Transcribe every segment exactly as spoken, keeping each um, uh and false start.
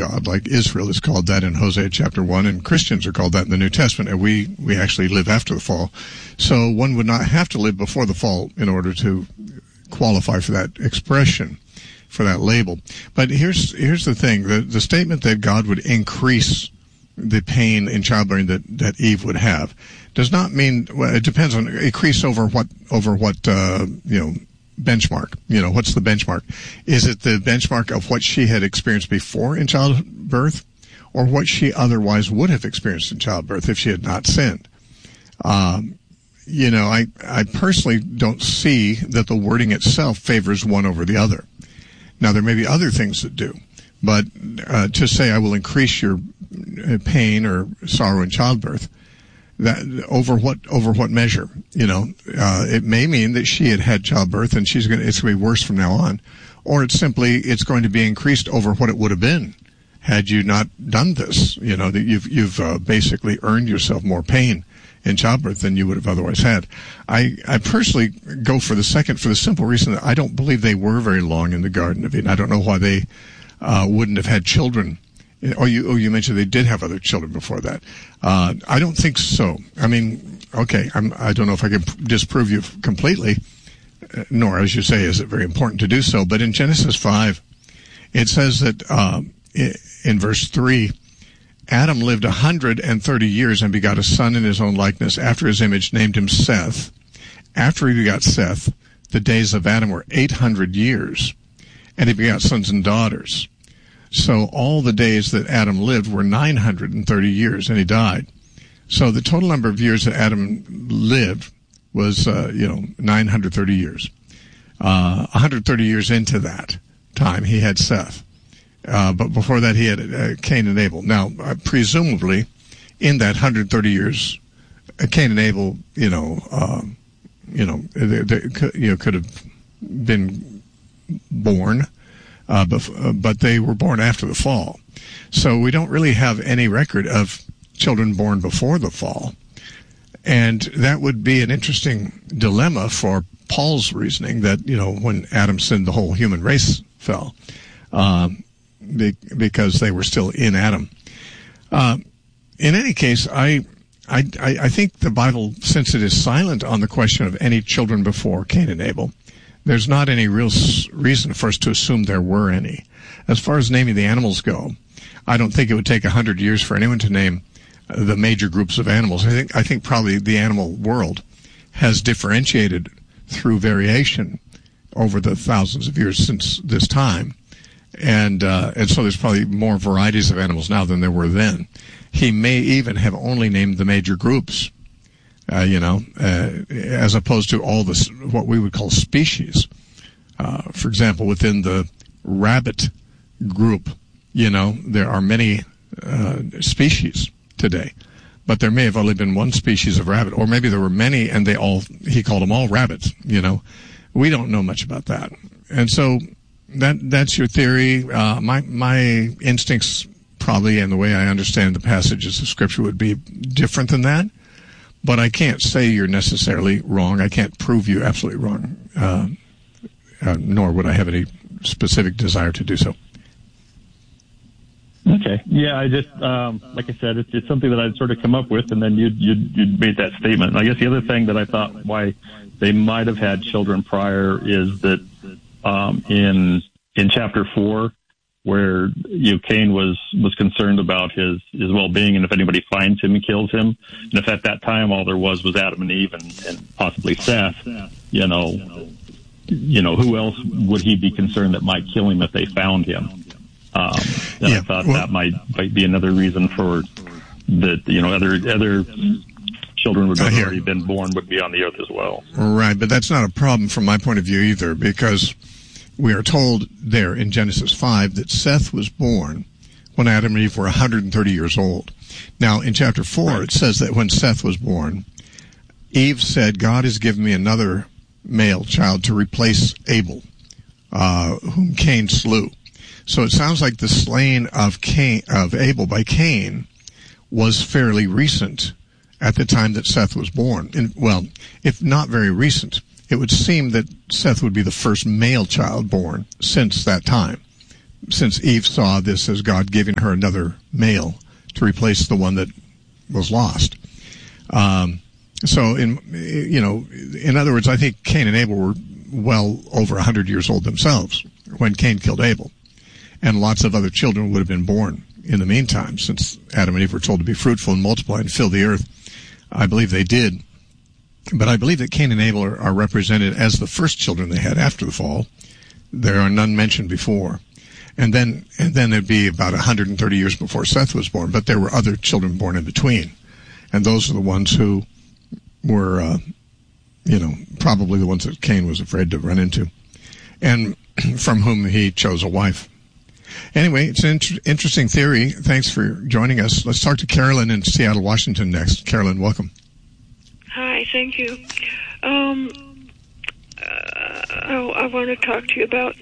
God, like Israel is called that in Hosea chapter one, and Christians are called that in the New Testament, and we, we actually live after the fall. So one would not have to live before the fall in order to qualify for that expression, for that label. But here's here's the thing, the, the statement that God would increase the pain in childbearing that, that Eve would have does not mean, well, it depends on, increase over what, over what, uh, you know, benchmark. You know, what's the benchmark? Is it the benchmark of what she had experienced before in childbirth, or what she otherwise would have experienced in childbirth if she had not sinned? Um, you know, I, I personally don't see that the wording itself favors one over the other. Now, there may be other things that do, but uh, to say I will increase your pain or sorrow in childbirth, that over what over what measure? You know, uh, it may mean that she had had childbirth and she's going it's going to be worse from now on, or it's simply it's going to be increased over what it would have been had you not done this. You know, that you've you've uh, basically earned yourself more pain in childbirth than you would have otherwise had. I I personally go for the second for the simple reason that I don't believe they were very long in the Garden of Eden. I don't know why they uh, wouldn't have had children. Oh, you, oh, you mentioned they did have other children before that. Uh, I don't think so. I mean, okay, I'm, I don't know if I can disprove you completely, nor, as you say, is it very important to do so. But in Genesis five, it says that uh, in verse three, Adam lived a hundred and thirty years and begot a son in his own likeness, after his image, named him Seth. After he begot Seth, the days of Adam were eight hundred years, and he begot sons and daughters. So all the days that Adam lived were nine hundred thirty years, and he died. So the total number of years that Adam lived was, uh, you know, nine hundred thirty years. Uh, one hundred thirty years into that time, he had Seth. Uh, but before that, he had uh, Cain and Abel. Now, uh, presumably, in that one hundred thirty years, uh, Cain and Abel, you know, uh, you know, they, they could, you know, could have been born. Uh, but, uh, but they were born after the fall. So we don't really have any record of children born before the fall. And that would be an interesting dilemma for Paul's reasoning that, you know, when Adam sinned, the whole human race fell, um, be, because they were still in Adam. Uh, in any case, I, I, I think the Bible, since it is silent on the question of any children before Cain and Abel, there's not any real reason for us to assume there were any. As far as naming the animals go, I don't think it would take a hundred years for anyone to name the major groups of animals. I think I think probably the animal world has differentiated through variation over the thousands of years since this time, and uh, and so there's probably more varieties of animals now than there were then. He may even have only named the major groups. Uh, you know, uh, as opposed to all this, what we would call species. Uh, for example, within the rabbit group, you know, there are many uh, species today, but there may have only been one species of rabbit, or maybe there were many and they all, he called them all rabbits, you know. We don't know much about that. And so that that's your theory. Uh, my, my instincts probably, and the way I understand the passages of Scripture, would be different than that. But I can't say you're necessarily wrong. I can't prove you absolutely wrong, uh, uh, nor would I have any specific desire to do so. Okay. Yeah, I just, um, like I said, it's, it's something that I'd sort of come up with, and then you'd, you'd, you'd made that statement. And I guess the other thing that I thought why they might have had children prior is that um, in in chapter four, where you know, Cain was, was concerned about his, his well-being and if anybody finds him and kills him. And if at that time all there was was Adam and Eve and, and possibly Seth, you know, you know, who else would he be concerned that might kill him if they found him? Um, and yeah, I thought well, that might, might be another reason for that, you know, other, other children would have already been born would be on the earth as well. Right, but that's not a problem from my point of view either, because we are told there in Genesis five that Seth was born when Adam and Eve were one hundred thirty years old. Now, in chapter four, right, it says that when Seth was born, Eve said, God has given me another male child to replace Abel, uh, whom Cain slew. So it sounds like the slaying of Cain, of Abel by Cain was fairly recent at the time that Seth was born. And, well, if not very recent, it would seem that Seth would be the first male child born since that time. since Eve saw this as God giving her another male to replace the one that was lost. Um, so, in you know, in other words, I think Cain and Abel were well over one hundred years old themselves when Cain killed Abel. And lots of other children would have been born in the meantime, since Adam and Eve were told to be fruitful and multiply and fill the earth. I believe they did. But I believe that Cain and Abel are, are represented as the first children they had after the fall. There are none mentioned before. And then and then it'd be about one hundred thirty years before Seth was born, but there were other children born in between. And those are the ones who were, uh, you know, probably the ones that Cain was afraid to run into, and from whom he chose a wife. Anyway, it's an inter- interesting theory. Thanks for joining us. Let's talk to Carolyn in Seattle, Washington next. Carolyn, welcome. Hi, thank you. Um, uh, I, I want to talk to you about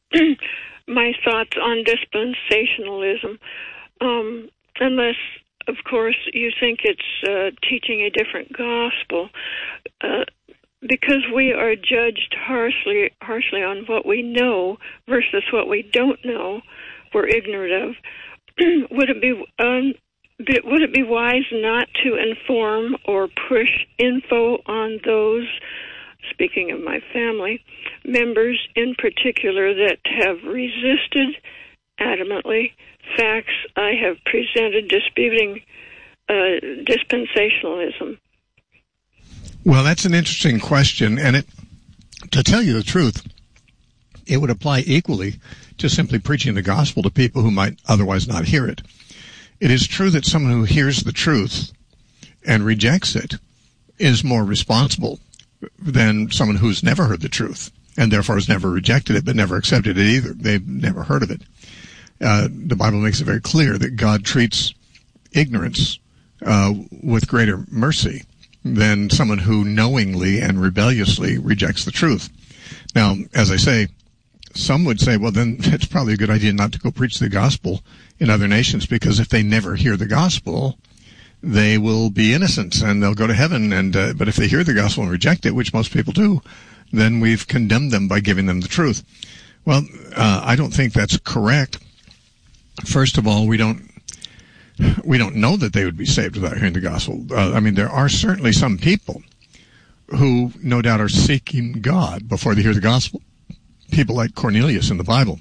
my thoughts on dispensationalism. Um, unless, of course, you think it's uh, teaching a different gospel. Uh, because we are judged harshly, harshly on what we know versus what we don't know, we're ignorant of. Would it be um, would it be wise not to inform or push info on those, speaking of my family, members in particular that have resisted adamantly facts I have presented disputing uh, dispensationalism? Well, that's an interesting question, and it, to tell you the truth, it would apply equally to simply preaching the gospel to people who might otherwise not hear it. It is true that someone who hears the truth and rejects it is more responsible than someone who's never heard the truth and therefore has never rejected it but never accepted it either. They've never heard of it. Uh, the Bible makes it very clear that God treats ignorance uh, with greater mercy than someone who knowingly and rebelliously rejects the truth. Now, as I say, some would say, well, then it's probably a good idea not to go preach the gospel in other nations, because if they never hear the gospel, they will be innocent and they'll go to heaven. And uh, but if they hear the gospel and reject it, which most people do, then we've condemned them by giving them the truth. Well, uh, I don't think that's correct. First of all, we don't we don't know that they would be saved without hearing the gospel. Uh, I mean, there are certainly some people who no doubt are seeking God before they hear the gospel. People like Cornelius in the Bible,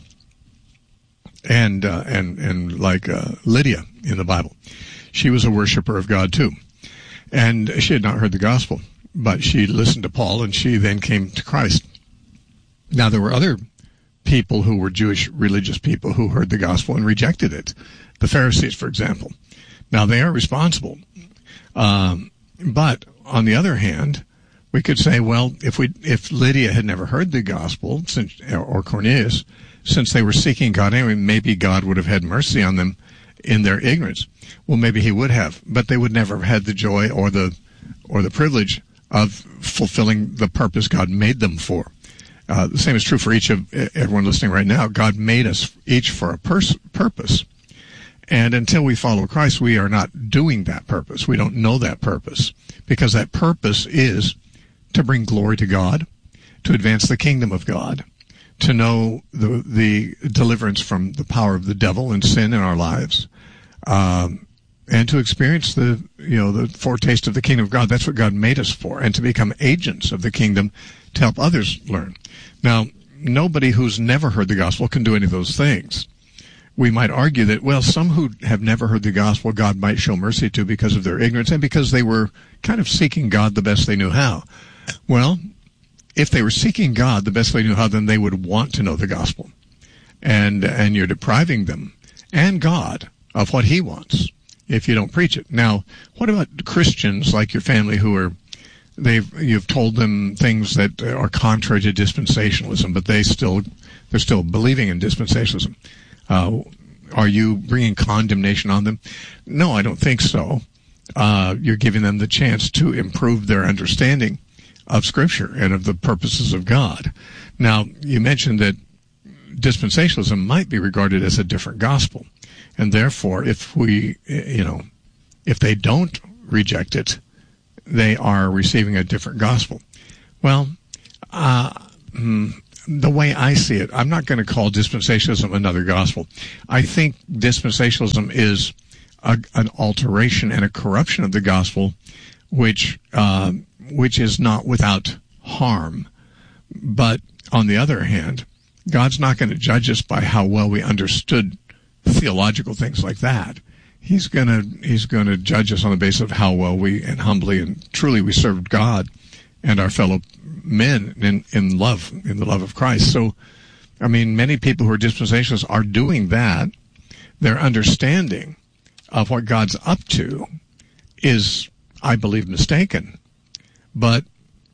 and uh, and and like uh, Lydia in the Bible. She was a worshiper of God too, and she had not heard the gospel, but she listened to Paul, and she then came to Christ. Now, there were other people who were Jewish religious people who heard the gospel and rejected it. The Pharisees, for example. Now, they are responsible. Um, but on the other hand, we could say, well, if we if Lydia had never heard the gospel, since, or Cornelius, since they were seeking God anyway, maybe God would have had mercy on them in their ignorance. Well, maybe he would have, but they would never have had the joy or the or the privilege of fulfilling the purpose God made them for. Uh, the same is true for each of everyone listening right now. God made us each for a pers- purpose. And until we follow Christ, we are not doing that purpose. We don't know that purpose, because that purpose is to bring glory to God, to advance the kingdom of God, to know the the deliverance from the power of the devil and sin in our lives, um, and to experience the you know the foretaste of the kingdom of God. That's what God made us for, and to become agents of the kingdom to help others learn. Now, nobody who's never heard the gospel can do any of those things. We might argue that, well, some who have never heard the gospel, God might show mercy to because of their ignorance and because they were kind of seeking God the best they knew how. Well, if they were seeking God the best they knew how, then they would want to know the gospel. And and you're depriving them and God of what he wants if you don't preach it. Now, what about Christians like your family who are, they've you've told them things that are contrary to dispensationalism, but they still they're still believing in dispensationalism? Uh, are you bringing condemnation on them? No, I don't think so. Uh, you're giving them the chance to improve their understanding of Scripture and of the purposes of God. Now, you mentioned that dispensationalism might be regarded as a different gospel, and therefore, if we, you know, if they don't reject it, they are receiving a different gospel. Well, uh, the way I see it, I'm not going to call dispensationalism another gospel. I think dispensationalism is a, an alteration and a corruption of the gospel, which uh, which is not without harm. But on the other hand, God's not going to judge us by how well we understood theological things like that. He's going to he's going to judge us on the basis of how well we and humbly and truly we served God and our fellow men in, in love, in the love of Christ. So, I mean, many people who are dispensationalists are doing that. Their understanding of what God's up to is, I believe, mistaken. But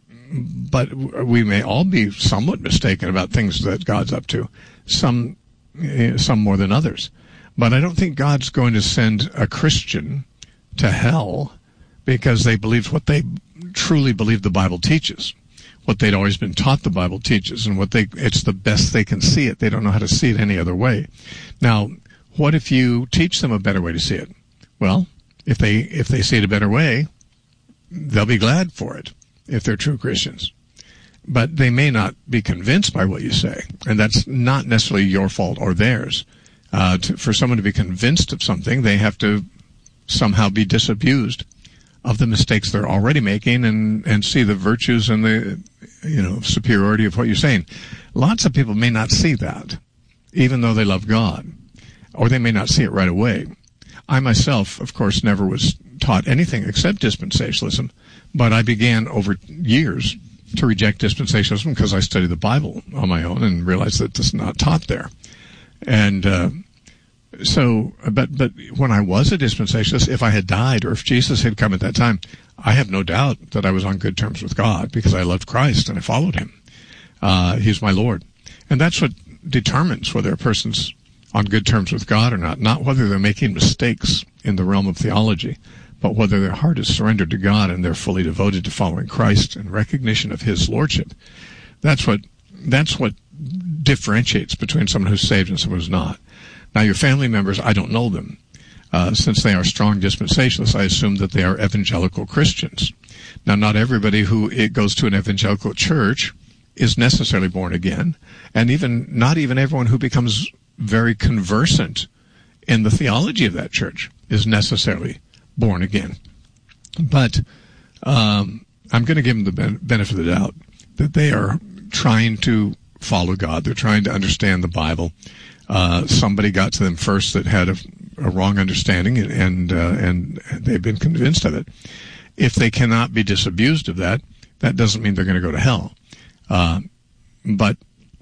but we may all be somewhat mistaken about things that God's up to, some some more than others. But I don't think God's going to send a Christian to hell because they believed what they truly believe the Bible teaches, what they'd always been taught the Bible teaches, and what they it's the best they can see it. They don't know how to see it any other way. Now, what if you teach them a better way to see it? Well, if they if they see it a better way, they'll be glad for it if they're true Christians. But they may not be convinced by what you say, and that's not necessarily your fault or theirs. Uh, to, for someone to be convinced of something, they have to somehow be disabused of the mistakes they're already making and, and see the virtues and the, you know, superiority of what you're saying. Lots of people may not see that, even though they love God, or they may not see it right away. I myself, of course, never was taught anything except dispensationalism, but I began over years to reject dispensationalism because I studied the Bible on my own and realized that it's not taught there. And uh, so, but but when I was a dispensationalist, if I had died or if Jesus had come at that time, I have no doubt that I was on good terms with God because I loved Christ and I followed him. Uh, he's my Lord. And that's what determines whether a person's on good terms with God or not, not whether they're making mistakes in the realm of theology, but whether their heart is surrendered to God and they're fully devoted to following Christ and recognition of his lordship. That's what that's what differentiates between someone who's saved and someone who's not. Now, your family members, I don't know them. Uh, since they are strong dispensationalists, I assume that they are evangelical Christians. Now, not everybody who it goes to an evangelical church is necessarily born again, and even not even everyone who becomes very conversant in the theology of that church is necessarily born again. But um, I'm going to give them the ben- benefit of the doubt that they are trying to follow God. They're trying to understand the Bible. Uh, somebody got to them first that had a, a wrong understanding, and and, uh, and they've been convinced of it. If they cannot be disabused of that, that doesn't mean they're going to go to hell. Uh, but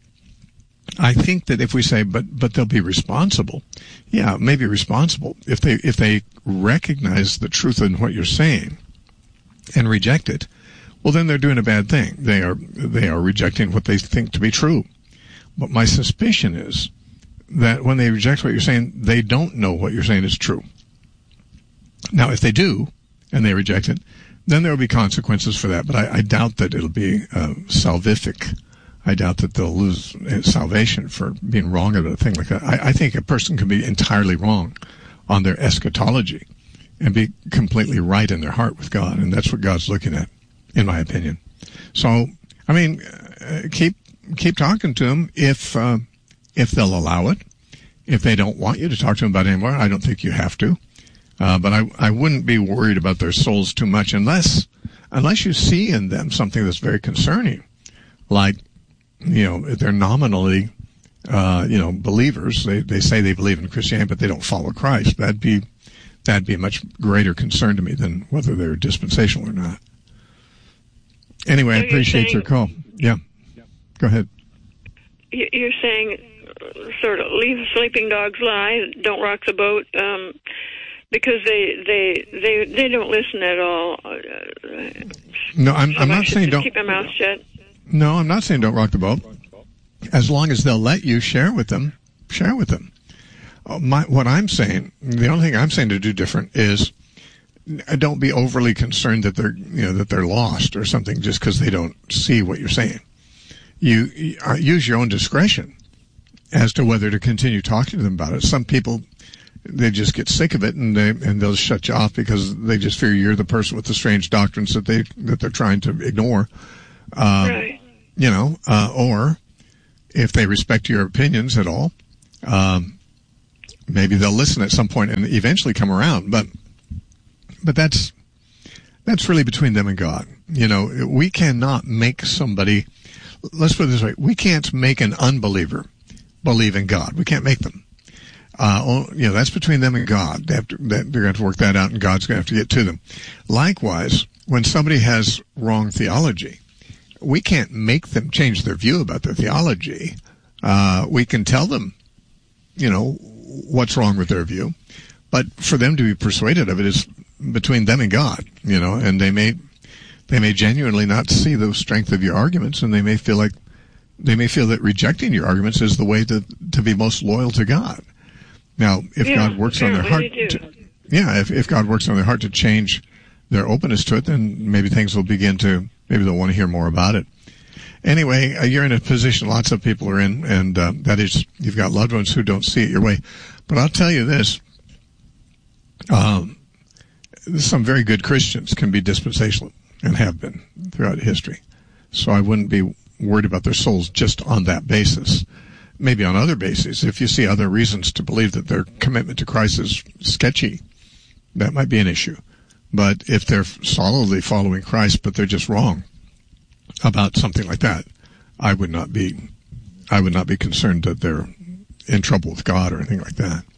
I think that if we say, but but they'll be responsible, yeah, maybe responsible if they if they recognize the truth in what you're saying and reject it. Well, then they're doing a bad thing. They are they are rejecting what they think to be true. But my suspicion is that when they reject what you're saying, they don't know what you're saying is true. Now, if they do, and they reject it, then there will be consequences for that. But I, I doubt that it'll be uh, salvific. I doubt that they'll lose salvation for being wrong about a thing like that. I, I think a person can be entirely wrong on their eschatology and be completely right in their heart with God, and that's what God's looking at, in my opinion. So, I mean, uh, keep keep talking to them if uh, if they'll allow it. If they don't want you to talk to them about it anymore, I don't think you have to. Uh, but I I wouldn't be worried about their souls too much unless unless you see in them something that's very concerning, like, you know, they're nominally, uh, you know, believers. They they say they believe in Christianity, but they don't follow Christ. That'd be that'd be a much greater concern to me than whether they're dispensational or not. Anyway, so I appreciate saying, your call. Yeah. yeah, go ahead. You're saying, sort of, leave the sleeping dogs lie, don't rock the boat, um, because they they they they don't listen at all. No, I'm so I'm not saying don't keep my mouth shut. No, I'm not saying don't rock the boat. As long as they'll let you share with them, share with them. Uh, my, what I'm saying, the only thing I'm saying to do different is don't be overly concerned that they're, you know, that they're lost or something just because they don't see what you're saying. You, you uh, use your own discretion as to whether to continue talking to them about it. Some people, they just get sick of it and they and they'll shut you off because they just fear you're the person with the strange doctrines that they that they're trying to ignore. Uh, right. You know, uh, or if they respect your opinions at all, um, maybe they'll listen at some point and eventually come around. But but that's that's really between them and God. You know, we cannot make somebody. Let's put it this way: we can't make an unbeliever believe in God. We can't make them. Uh, you know, that's between them and God. They have to, they're going to have to work that out, and God's going to have to get to them. Likewise, when somebody has wrong theology, we can't make them change their view about their theology. Uh, we can tell them, you know, what's wrong with their view, but for them to be persuaded of it is between them and God, you know, and they may, they may genuinely not see the strength of your arguments, and they may feel like, they may feel that rejecting your arguments is the way to, to be most loyal to God. Now, if yeah, God works on their heart, to, yeah, if, if God works on their heart to change their openness to it, then maybe things will begin to, maybe they'll want to hear more about it. Anyway, uh, you're in a position lots of people are in, and uh, that is, you've got loved ones who don't see it your way. But I'll tell you this, um, some very good Christians can be dispensational and have been throughout history. So I wouldn't be worried about their souls just on that basis. Maybe on other bases, if you see other reasons to believe that their commitment to Christ is sketchy, that might be an issue. But if they're solidly following Christ, but they're just wrong about something like that, I would not be, I would not be concerned that they're in trouble with God or anything like that.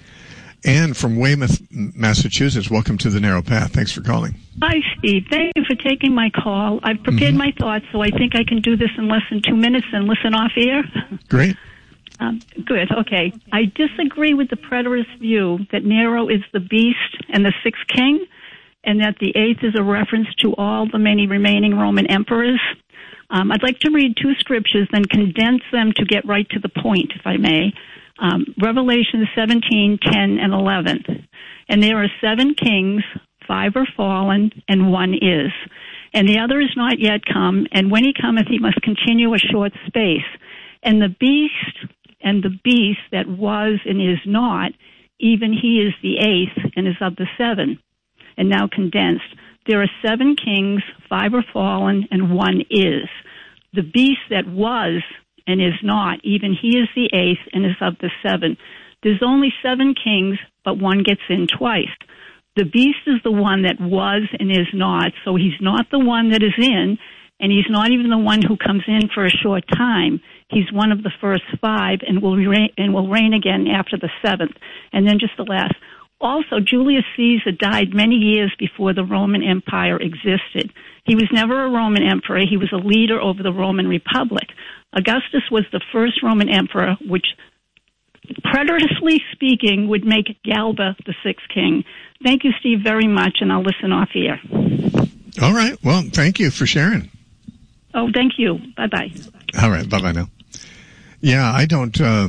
Anne from Weymouth, Massachusetts, welcome to the Narrow Path. Thanks for calling. Hi, Steve. Thank you for taking my call. I've prepared mm-hmm. my thoughts, so I think I can do this in less than two minutes and listen off air. Great. Um, good. Okay. I disagree with the preterist view that Nero is the beast and the sixth king, and that the eighth is a reference to all the many remaining Roman emperors. Um, I'd like to read two scriptures, then condense them to get right to the point, if I may. Um, Revelation seventeen, ten, and eleven. And there are seven kings, five are fallen, and one is. And the other is not yet come, and when he cometh, he must continue a short space. And the beast and the beast that was and is not, even he is the eighth and is of the seven. And now condensed. There are seven kings, five are fallen, and one is. The beast that was and is not, even he is the eighth and is of the seven. There's only seven kings, but one gets in twice. The beast is the one that was and is not, so he's not the one that is in, and he's not even the one who comes in for a short time. He's one of the first five and will reign, and will reign again after the seventh. And then just the last. Also, Julius Caesar died many years before the Roman Empire existed. He was never a Roman emperor. He was a leader over the Roman Republic. Augustus was the first Roman emperor, which, preteristically speaking, would make Galba the sixth king. Thank you, Steve, very much, and I'll listen off here. All right. Well, thank you for sharing. Oh, thank you. Bye-bye. All right. Bye-bye now. Yeah, I don't... Uh,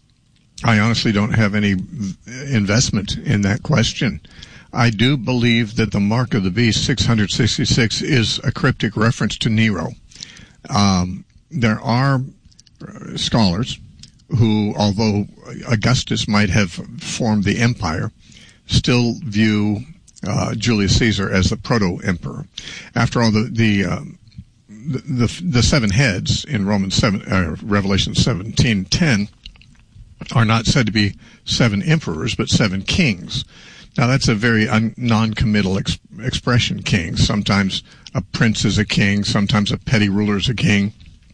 I honestly don't have any investment in that question. I do believe that the mark of the beast, six hundred sixty-six, is a cryptic reference to Nero. Um, there are scholars who, although Augustus might have formed the empire, still view uh, Julius Caesar as the proto-emperor. After all, the the, uh, the the the seven heads in Romans seven, uh, Revelation seventeen ten. Are not said to be seven emperors, but seven kings. Now, that's a very un- non-committal ex- expression, king. Sometimes a prince is a king. Sometimes a petty ruler is a king.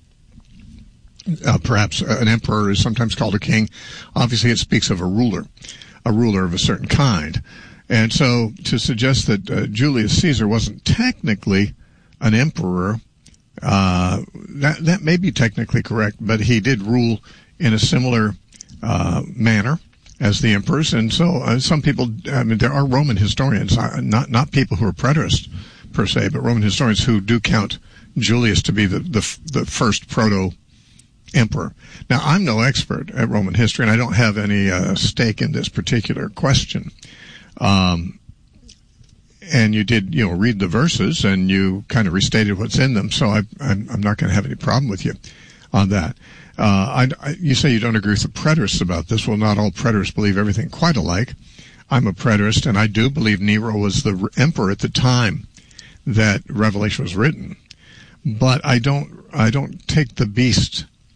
Uh, perhaps an emperor is sometimes called a king. Obviously, it speaks of a ruler, a ruler of a certain kind. And so to suggest that uh, Julius Caesar wasn't technically an emperor, uh, that, that may be technically correct, but he did rule in a similar Uh, manner as the emperors, and so uh, some people, I mean, there are Roman historians, uh, not not people who are preterists per se, but Roman historians who do count Julius to be the the, the first proto-emperor. Now, I'm no expert at Roman history, and I don't have any uh, stake in this particular question. Um, and you did, you know, read the verses, and you kind of restated what's in them, so I, I'm, I'm not going to have any problem with you on that. Uh, I, I, you say you don't agree with the preterists about this. Well, not all preterists believe everything quite alike. I'm a preterist, and I do believe Nero was the emperor at the time that Revelation was written. But I don't, I don't take the beast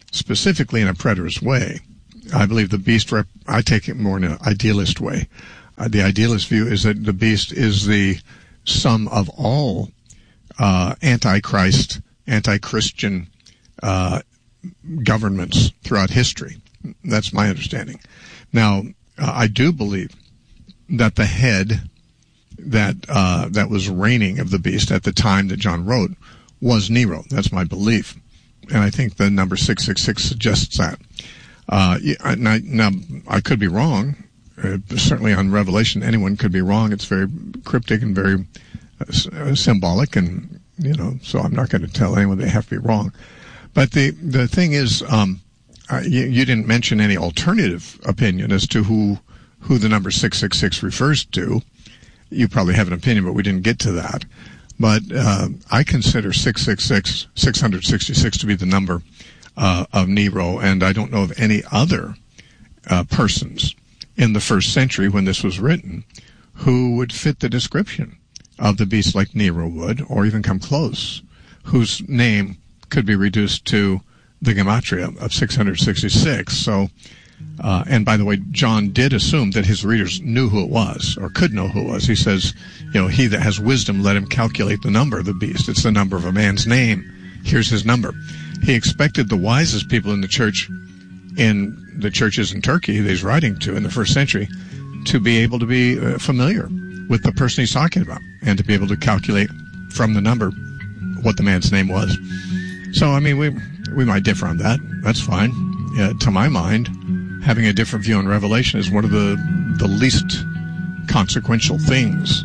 specifically in a preterist way. I believe the beast, rep- I take it more in an idealist way. Uh, the idealist view is that the beast is the sum of all uh, anti-Christ, anti-Christian uh, governments throughout history. That's my understanding. Now, uh, I do believe that the head that uh, that was reigning of the beast at the time that John wrote was Nero. That's my belief. And I think the number six six six suggests that. Uh, now, now, I could be wrong. Uh, certainly on Revelation, anyone could be wrong. It's very cryptic and very uh, symbolic, and, you know, so I'm not going to tell anyone they have to be wrong. But the, the thing is, um, uh, you, you didn't mention any alternative opinion as to who, who the number six six six refers to. You probably have an opinion, but we didn't get to that. But uh, I consider six six six, six hundred sixty-six to be the number uh, of Nero, and I don't know of any other uh, persons in the first century when this was written who would fit the description of the beast like Nero would, or even come close, whose name could be reduced to the gematria of six hundred sixty-six. So, uh, and by the way, John did assume that his readers knew who it was, or could know who it was. He says, you know, he that has wisdom, let him calculate the number of the beast. It's the number of a man's name. Here's his number. He expected the wisest people in the church, in the churches in Turkey that he's writing to in the first century, to be able to be uh, familiar with the person he's talking about and to be able to calculate from the number what the man's name was. So, I mean, we we might differ on that. That's fine. Uh, to my mind, having a different view on Revelation is one of the, the least consequential things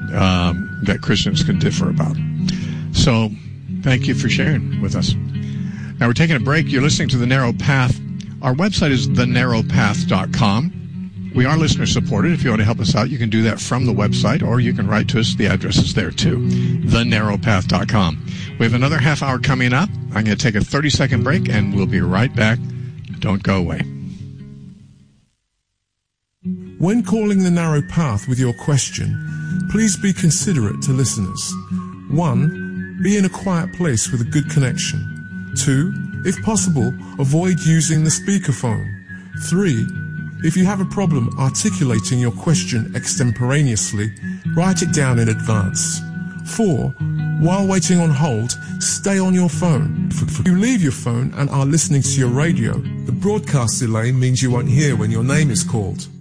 um, that Christians can differ about. So, thank you for sharing with us. Now, we're taking a break. You're listening to The Narrow Path. Our website is the narrow path dot com. We are listener supported. If you want to help us out, you can do that from the website, or you can write to us. The address is there too, the narrow path dot com. We have another half hour coming up. I'm going to take a thirty second break, and we'll be right back. Don't go away. When calling The Narrow Path with your question, please be considerate to listeners. One, be in a quiet place with a good connection. Two, if possible, avoid using the speakerphone. Three, if you have a problem articulating your question extemporaneously, write it down in advance. Four, while waiting on hold, stay on your phone. If you leave your phone and are listening to your radio, the broadcast delay means you won't hear when your name is called.